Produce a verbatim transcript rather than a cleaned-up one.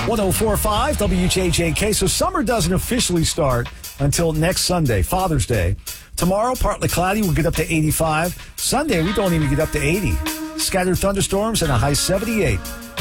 one oh four point five W J J K. So summer doesn't officially start until next Sunday, Father's Day. Tomorrow, partly cloudy, we'll get up to eighty-five. Sunday, we don't even get up to eighty. Scattered thunderstorms and a high seventy-eight.